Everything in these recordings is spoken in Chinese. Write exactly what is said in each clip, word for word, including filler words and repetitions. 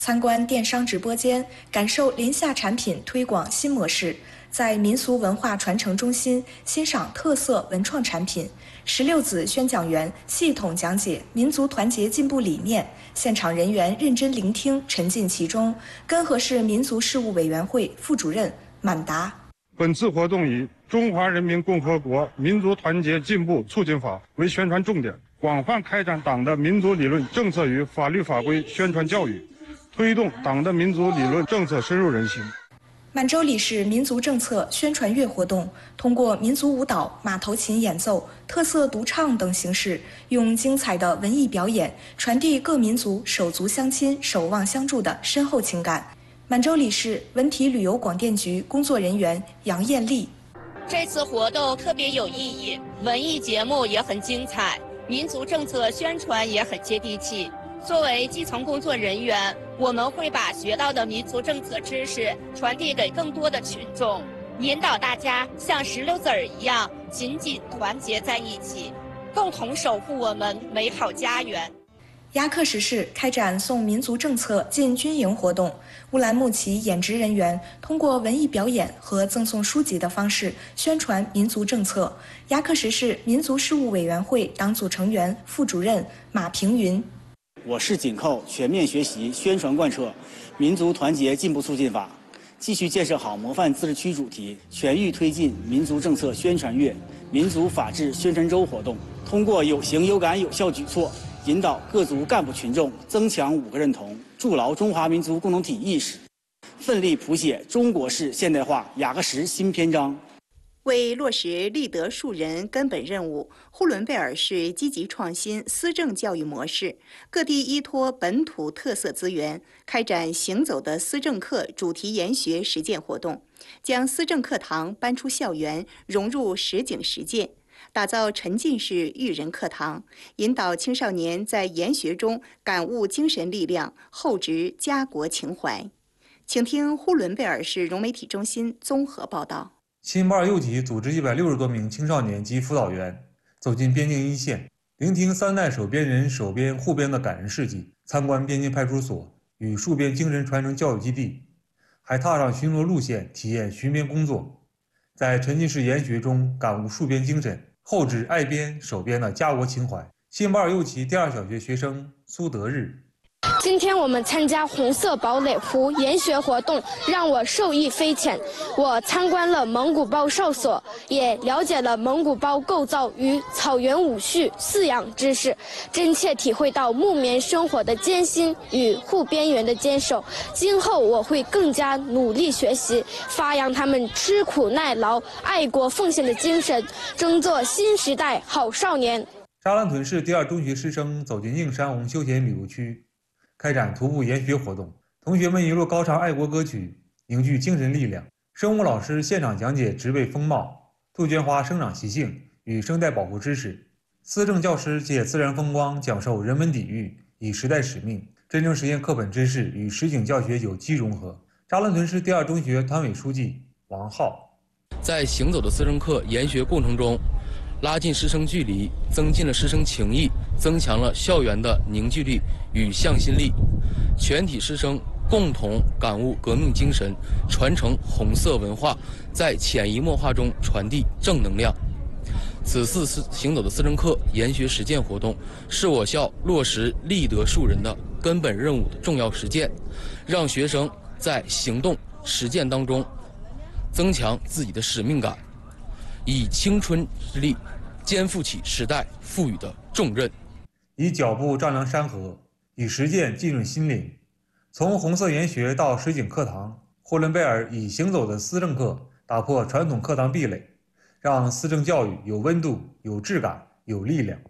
参观电商直播间，感受临夏产品推广新模式；在民俗文化传承中心欣赏特色文创产品。十六子宣讲员系统讲解民族团结进步理念，现场人员认真聆听，沉浸其中。根河市民族事务委员会副主任满达。 本次活动以《中华人民共和国民族团结进步促进法》为宣传重点，广泛开展党的民族理论政策与法律法规宣传教育，推动党的民族理论政策深入人心。 满洲里市民族政策宣传月活动通过民族舞蹈、马头琴演奏、特色独唱等形式，用精彩的文艺表演传递各民族手足相亲、守望相助的深厚情感。满洲里市文体旅游广电局工作人员杨艳丽： 这次活动特别有意义，文艺节目也很精彩，民族政策宣传也很接地气。作为基层工作人员，我们会把学到的民族政策知识传递给更多的群众，引导大家像石榴籽儿一样紧紧团结在一起，共同守护我们美好家园。 牙克石市开展送民族政策进军营活动，乌兰牧骑演职人员通过文艺表演和赠送书籍的方式宣传民族政策。牙克石市民族事务委员会党组成员、副主任马平云： 我市紧扣全面学习、宣传贯彻民族团结进步促进法，继续建设好模范自治区主题，全域推进民族政策宣传月、民族法治宣传周活动，通过有形有感有效举措，引导各族干部群众增强五个认同，筑牢中华民族共同体意识，奋力谱写中国式现代化雅克石新篇章。 为落实立德树人根本任务，呼伦贝尔市积极创新思政教育模式，各地依托本土特色资源，开展行走的思政课主题研学实践活动，将思政课堂搬出校园，融入实景实践，打造沉浸式育人课堂，引导青少年在研学中感悟精神力量，厚植家国情怀。请听呼伦贝尔市融媒体中心综合报道。 新巴尔幼体组织一百六十多名青少年及辅导员走进边境一线，聆听三代守边人守边护边的感人事迹，参观边境派出所与戍边精神传承教育基地，还踏上巡逻路线，体验巡边工作，在沉浸式研学中感悟戍边精神，厚植爱边守边的家国情怀。新巴尔右旗第二小学学生苏德日： 今天我们参加红色堡垒湖研学活动，让我受益匪浅。我参观了蒙古包哨所，也了解了蒙古包构造与草原舞序饲养知识，真切体会到牧民生活的艰辛与护边缘的坚守。今后我会更加努力学习，发扬他们吃苦耐劳、爱国奉献的精神，争做新时代好少年。 扎兰屯市第二中学师生走进映山红休闲旅游区，开展徒步研学活动，同学们一路高唱爱国歌曲，凝聚精神力量。生物老师现场讲解植被风貌、杜鹃花生长习性与生态保护知识。思政教师借自然风光讲授人文底蕴，以时代使命，真正实现课本知识与实景教学有机融合。扎兰屯市第二中学团委书记王浩： 在行走的思政课研学过程中，拉近师生距离，增进了师生情谊，增强了校园的凝聚力与向心力。全体师生共同感悟革命精神，传承红色文化，在潜移默化中传递正能量。此次行走的思政课研学实践活动，是我校落实立德树人的根本任务的重要实践，让学生在行动实践当中增强自己的使命感，以青春之力肩负起时代赋予的重任。 以脚步丈量山河，以实践浸润心灵。从红色研学到实景课堂，呼伦贝尔以行走的思政课打破传统课堂壁垒，让思政教育有温度、有质感、有力量。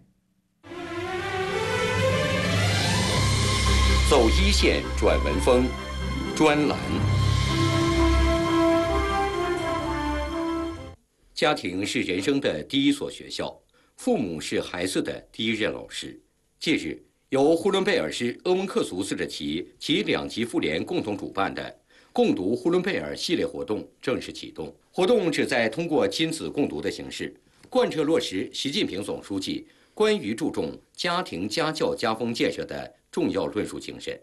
走一线转文风专栏。家庭是人生的第一所学校，父母是孩子的第一任老师。近日，由呼伦贝尔市鄂温克族自治旗及两级妇联共同主办的“共读呼伦贝尔”系列活动正式启动。活动旨在通过亲子共读的形式，贯彻落实习近平总书记关于注重家庭家教家风建设的重要论述精神，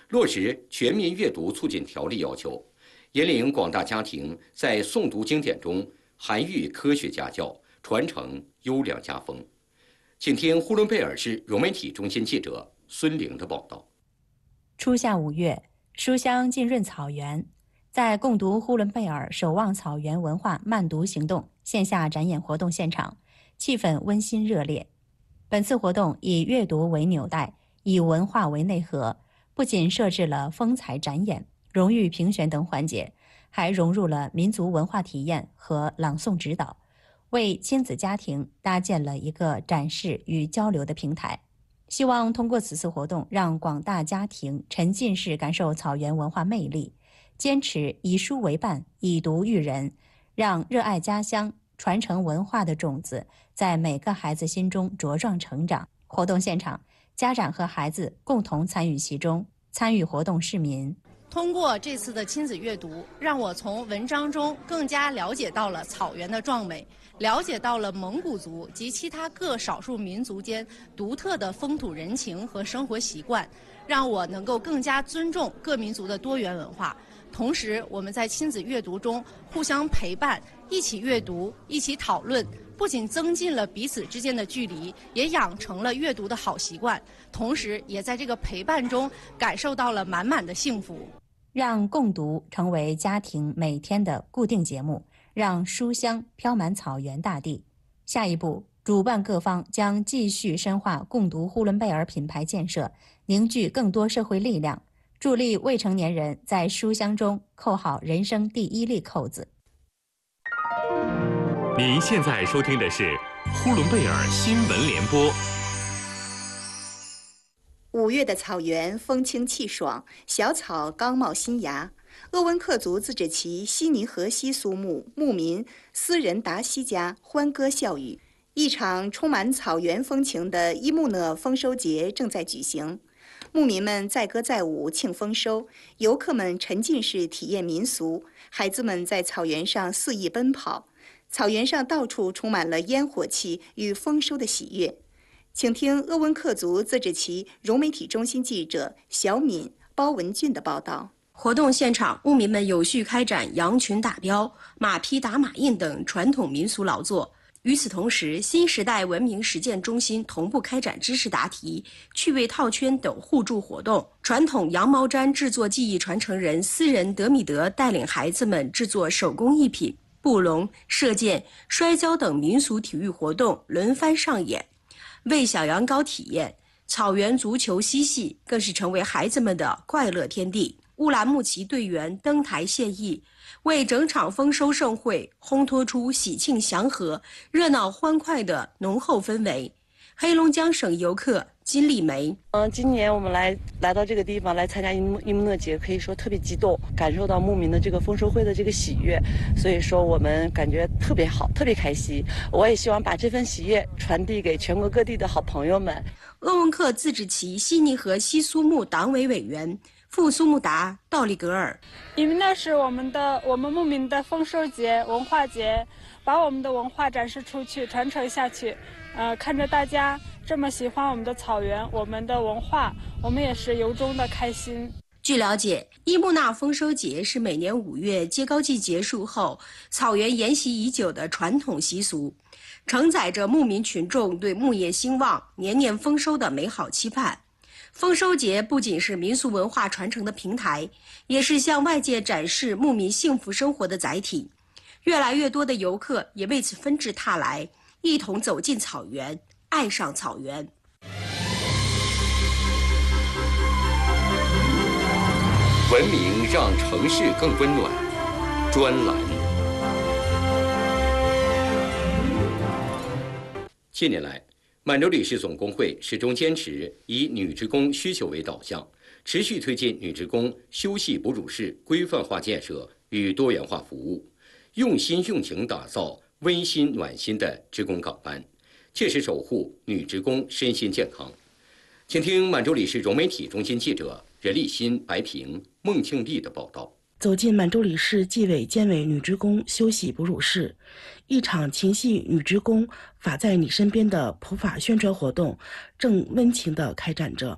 落实全民阅读促进条例要求，引领广大家庭在诵读经典中涵育科学家教，传承优良家风。请听呼伦贝尔市融媒体中心记者孙玲的报道。 初夏五月，书香浸润草原，在共读呼伦贝尔守望草原文化慢读行动线下展演活动现场，气氛温馨热烈。本次活动以阅读为纽带，以文化为内核，不仅设置了风采展演、荣誉评选等环节，还融入了民族文化体验和朗诵指导，为亲子家庭搭建了一个展示与交流的平台。希望通过此次活动，让广大家庭沉浸式感受草原文化魅力，坚持以书为伴，以读育人，让热爱家乡、传承文化的种子在每个孩子心中茁壮成长。活动现场，家长和孩子共同参与其中。参与活动市民通过这次的亲子阅读，让我从文章中更加了解到了草原的壮美，了解到了蒙古族及其他各少数民族间独特的风土人情和生活习惯，让我能够更加尊重各民族的多元文化。同时，我们在亲子阅读中互相陪伴，一起阅读，一起讨论，不仅增进了彼此之间的距离，也养成了阅读的好习惯，同时也在这个陪伴中感受到了满满的幸福。 让共读成为家庭每天的固定节目，让书香飘满草原大地。下一步，主办各方将继续深化共读呼伦贝尔品牌建设，凝聚更多社会力量，助力未成年人在书香中扣好人生第一粒扣子。 您现在收听的是呼伦贝尔新闻联播。 五月的草原风清气爽，小草刚冒新芽。鄂温克族自治旗悉尼河西苏木牧民斯仁达西家欢歌笑语，一场充满草原风情的伊木讷丰收节正在举行。牧民们载歌载舞庆丰收，游客们沉浸式体验民俗，孩子们在草原上肆意奔跑。草原上到处充满了烟火气与丰收的喜悦。请听鄂温克族自治旗融媒体中心记者小敏、包文俊的报道。 活动现场，牧民们有序开展羊群打标、马匹打马印等传统民俗劳作。与此同时，新时代文明实践中心同步开展知识答题、趣味套圈等互助活动。传统羊毛毡制作技艺传承人斯仁德米德带领孩子们制作手工艺品、布笼、射箭、摔跤等民俗体育活动轮番上演。为小羊羔体验，草原足球嬉戏更是成为孩子们的快乐天地。乌兰牧骑队员登台献艺，为整场丰收盛会烘托出喜庆祥和、热闹欢快的浓厚氛围。黑龙江省游客金丽梅， 嗯，今年我们来来到这个地方来参加伊木伊木讷节，可以说特别激动，感受到牧民的这个丰收会的这个喜悦，所以说我们感觉特别好，特别开心。我也希望把这份喜悦传递给全国各地的好朋友们。 鄂温克自治旗悉尼河西苏木党委委员傅苏木达道里格尔， 伊木讷是我们的我们牧民的丰收节、文化节，把我们的文化展示出去，传承下去。呃，看着大家这么喜欢我们的草原、我们的文化，我们也是由衷的开心。 据了解，伊木讷丰收节是每年五月揭糕季结束后，草原沿袭已久的传统习俗，承载着牧民群众对牧业兴旺、年年丰收的美好期盼。丰收节不仅是民俗文化传承的平台，也是向外界展示牧民幸福生活的载体。越来越多的游客也为此纷至沓来，一同走进草原，爱上草原。 文明让城市更温暖。专栏。近年来，满洲里市总工会始终坚持以女职工需求为导向，持续推进女职工休息哺乳室规范化建设与多元化服务，用心用情打造温馨暖心的职工岗班，切实守护女职工身心健康。请听满洲里市融媒体中心记者任立新、白平、孟庆丽的报道。 走进满洲里市纪委监委女职工休息哺乳室，一场情系女职工法在你身边的普法宣传活动正温情地开展着。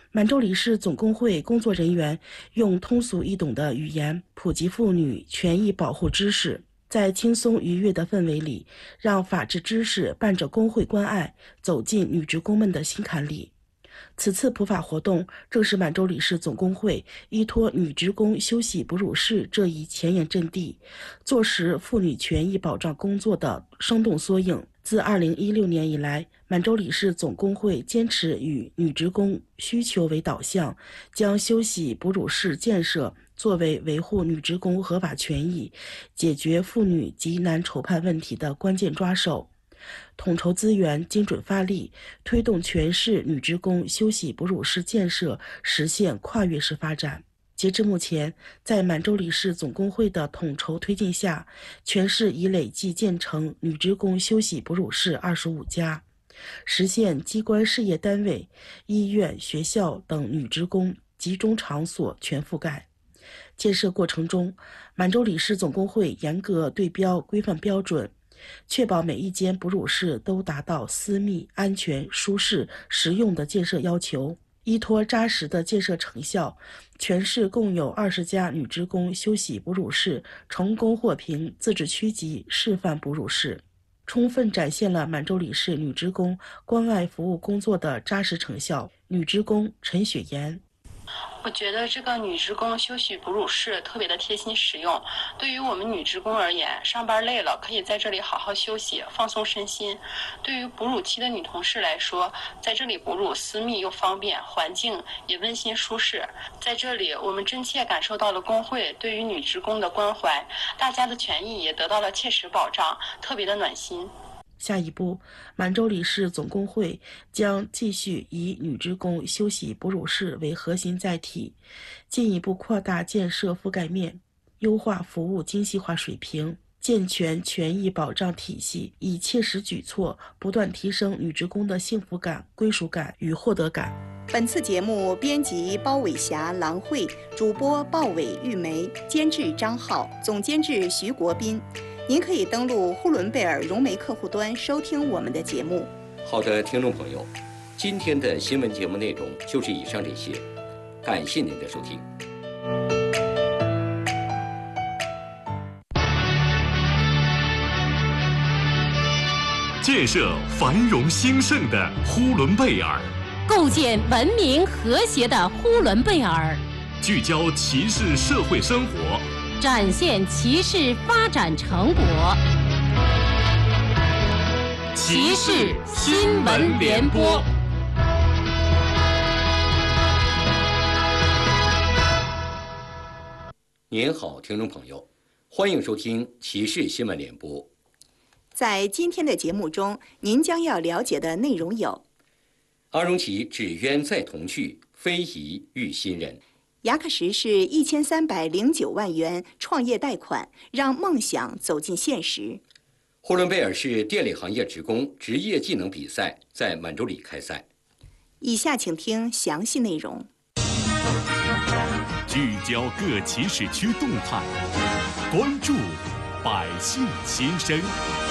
满洲里市总工会工作人员用通俗易懂的语言普及妇女权益保护知识，在轻松愉悦的氛围里，让法治知识伴着工会关爱走进女职工们的心坎里。此次普法活动正是满洲里市总工会依托女职工休息哺乳室这一前沿阵地，做实妇女权益保障工作的生动缩影。自二零一六年以来，满洲里市总工会坚持以女职工需求为导向，将休息哺乳室建设作为维护女职工合法权益、解决妇女急难愁盼问题的关键抓手，统筹资源，精准发力，推动全市女职工休息哺乳室建设实现跨越式发展。截至目前，在满洲里市总工会的统筹推进下，全市已累计建成女职工休息哺乳室二十五家，实现机关事业单位、医院、学校等女职工集中场所全覆盖。建设过程中，满洲里市总工会严格对标规范标准，确保每一间哺乳室都达到私密、安全、舒适、实用的建设要求。依托扎实的建设成效，全市共有二十家女职工休息哺乳室成功获评自治区级示范哺乳室，充分展现了满洲里市女职工关爱服务工作的扎实成效。女职工陈雪妍： 我觉得这个女职工休息哺乳室特别的贴心实用，对于我们女职工而言，上班累了可以在这里好好休息，放松身心。对于哺乳期的女同事来说，在这里哺乳私密又方便，环境也温馨舒适。在这里我们真切感受到了工会对于女职工的关怀，大家的权益也得到了切实保障，特别的暖心。 下一步，满洲里市总工会将继续以女职工休息哺乳室为核心载体，进一步扩大建设覆盖面，优化服务精细化水平，健全权益保障体系，以切实举措不断提升女职工的幸福感、归属感与获得感。 本次节目编辑包伟霞、郎慧，主播鲍伟、玉梅，监制张浩，总监制徐国斌。您可以登录呼伦贝尔融媒客户端收听我们的节目。 好的，听众朋友，今天的新闻节目内容就是以上这些，感谢您的收听。 建设繁荣兴盛的呼伦贝尔， 构建文明和谐的呼伦贝尔， 聚焦骑士社会生活， 展现骑士发展成果。骑士新闻联播。 您好，听众朋友，欢迎收听骑士新闻联播。 在今天的节目中，您将要了解的内容有： 阿荣旗纸鸢在童趣，非遗育新人。 牙克石市一千三百零九万元创业贷款，让梦想走进现实。 呼伦贝尔市电力行业职工职业技能比赛在满洲里开赛。 以下请听详细内容。 聚焦各起始区动态，关注百姓心声。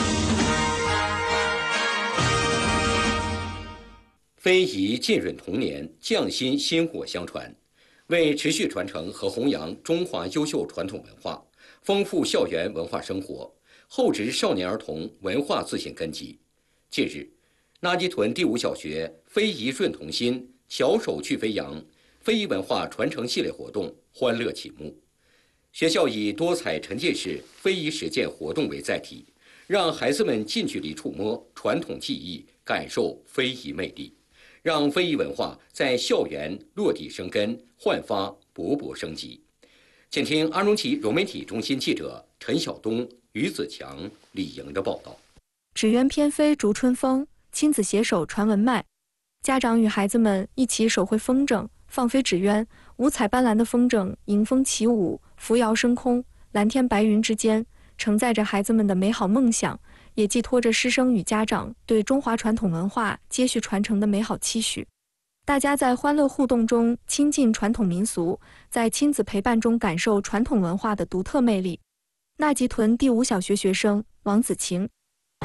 非遗浸润童年，匠心薪火相传。为持续传承和弘扬中华优秀传统文化，丰富校园文化生活，厚植少年儿童文化自信根基。近日，纳基屯第五小学非遗润童心，巧手去飞扬非遗文化传承系列活动欢乐启幕。学校以多彩沉浸式非遗实践活动为载体，让孩子们近距离触摸传统技艺，感受非遗魅力，让非遗文化在校园落地生根，焕发勃勃生机。请听阿荣旗融媒体中心记者陈晓东、于子强、李莹的报道。 纸鸢翩飞逐春风，亲子携手传文脉。家长与孩子们一起手绘风筝，放飞纸鸢，五彩斑斓的风筝迎风起舞，扶摇升空，蓝天白云之间，承载着孩子们的美好梦想，也寄托着师生与家长对中华传统文化接续传承的美好期许。大家在欢乐互动中亲近传统民俗，在亲子陪伴中感受传统文化的独特魅力。纳吉屯第五小学学生王子晴：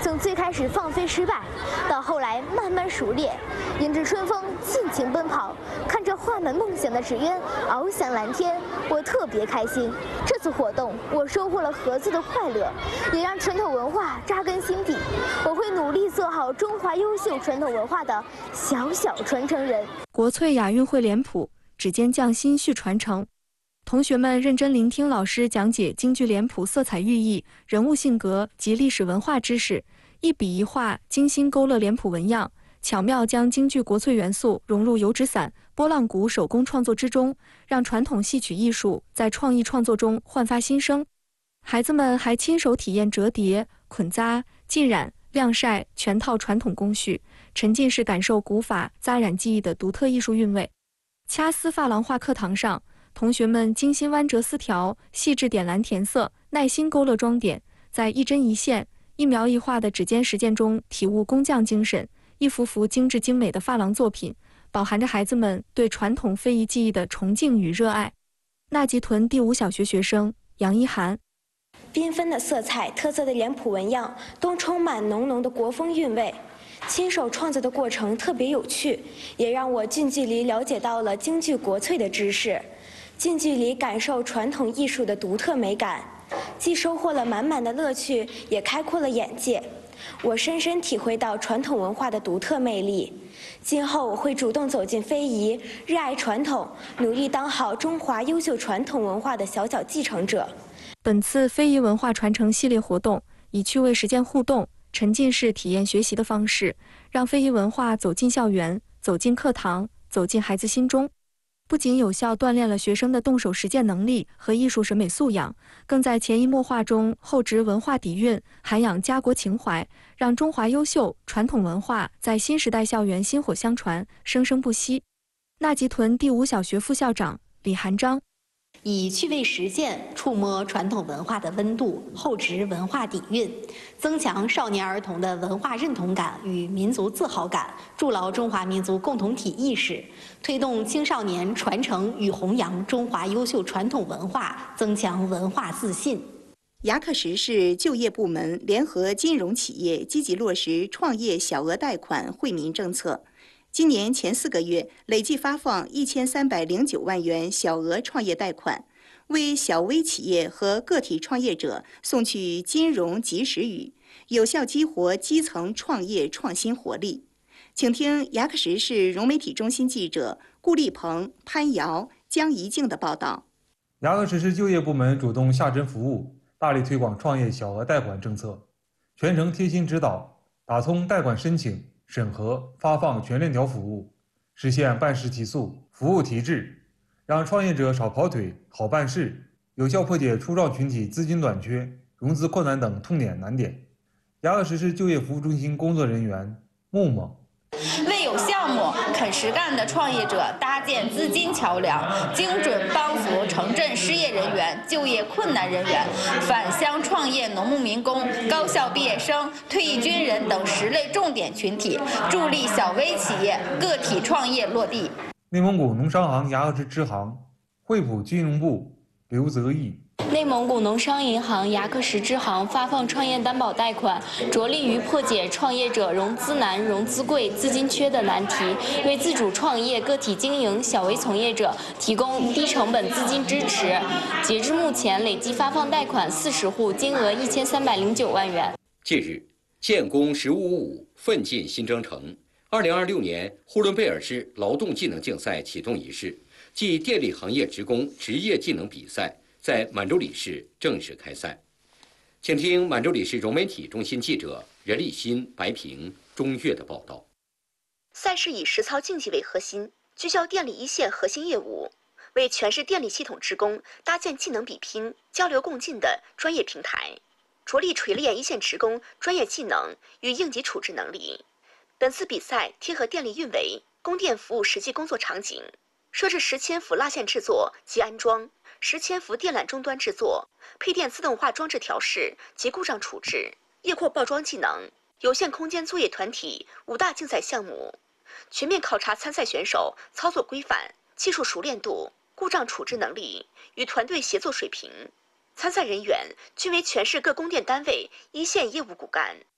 从最开始放飞失败，到后来慢慢熟练，迎着春风尽情奔跑，看着画满梦想的纸鸢翱翔蓝天，我特别开心。这次活动，我收获了合作的快乐，也让传统文化扎根心底。我会努力做好中华优秀传统文化的小小传承人。 国粹雅韵绘脸谱，指尖匠心续传承。同学们认真聆听老师讲解京剧脸谱色彩寓意、人物性格及历史文化知识，一笔一画精心勾勒脸谱纹样，巧妙将京剧国粹元素融入油纸伞、拨浪鼓手工创作之中，让传统戏曲艺术在创意创作中焕发新生。孩子们还亲手体验折叠、捆扎、浸染、晾晒全套传统工序，沉浸式感受古法扎染技艺的独特艺术韵味。掐丝珐琅画课堂上，同学们精心弯折丝条，细致点蓝填色，耐心勾勒装点，在一针一线、一描一画的指尖实践中体悟工匠精神。一幅幅精致精美的珐琅作品，饱含着孩子们对传统非遗技艺的崇敬与热爱。纳吉屯第五小学学生杨一涵， 缤纷的色彩、特色的脸谱纹样，都充满浓浓的国风韵味。亲手创作的过程特别有趣，也让我近距离了解到了京剧国粹的知识，近距离感受传统艺术的独特美感，既收获了满满的乐趣，也开阔了眼界。我深深体会到传统文化的独特魅力。今后我会主动走进非遗，热爱传统，努力当好中华优秀传统文化的小小继承者。 本次非遗文化传承系列活动以趣味实践互动、沉浸式体验学习的方式，让非遗文化走进校园、走进课堂、走进孩子心中。不仅有效锻炼了学生的动手实践能力和艺术审美素养，更在潜移默化中厚植文化底蕴，涵养家国情怀，让中华优秀传统文化在新时代校园薪火相传，生生不息。纳吉屯第五小学副校长李涵章， 以趣味实践触摸传统文化的温度，厚植文化底蕴，增强少年儿童的文化认同感与民族自豪感，筑牢中华民族共同体意识，推动青少年传承与弘扬中华优秀传统文化，增强文化自信。 牙克石市就业部门联合金融企业积极落实创业小额贷款惠民政策。今年前四个月，累计发放一千三百零九万元小额创业贷款，为小微企业和个体创业者送去金融及时雨，有效激活基层创业创新活力。请听牙克石市融媒体中心记者顾立鹏、潘瑶、江怡静的报道。 牙克石市就业部门主动下沉服务，大力推广创业小额贷款政策，全程贴心指导，打通贷款申请、审核、发放全链条服务，实现办事提速、服务提质，让创业者少跑腿、好办事，有效破解初创群体资金短缺、融资困难等痛点难点。牙克石市就业服务中心工作人员木木， 为有项目、肯实干的创业者搭建资金桥梁，精准帮扶城镇失业人员、就业困难人员、返乡创业农牧民工、高校毕业生、退役军人等十类重点群体，助力小微企业、个体创业落地。 内蒙古农商行牙克石支行惠普金融部刘泽义， 内蒙古农商银行牙克石支行发放创业担保贷款，着力于破解创业者融资难、融资贵、资金缺的难题，为自主创业、个体经营、小微从业者提供低成本资金支持。截至目前，累计发放贷款四十户，金额一千三百零九万元。 近日，建工十五五奋进新征程二零二六年呼伦贝尔市劳动技能竞赛启动仪式暨电力行业职工职业技能比赛在满洲里市正式开赛。请听满洲里市融媒体中心记者任立新、白平、钟月的报道。 赛事以实操竞技为核心，聚焦电力一线核心业务，为全市电力系统职工搭建技能比拼、交流共进的专业平台，着力锤炼一线职工专业技能与应急处置能力。本次比赛贴合电力运维、供电服务实际工作场景，设置十千伏拉线制作及安装、十千伏电缆终端制作、配电自动化装置调试及故障处置、液扩爆装技能、有限空间作业团体五大竞赛项目，全面考察参赛选手操作规范、技术熟练度、故障处置能力与团队协作水平。参赛人员均为全市各供电单位一线业务骨干。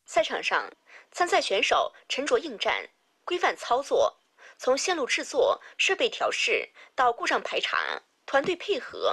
赛场上，参赛选手沉着应战，规范操作，从线路制作、设备调试到故障排查，团队配合，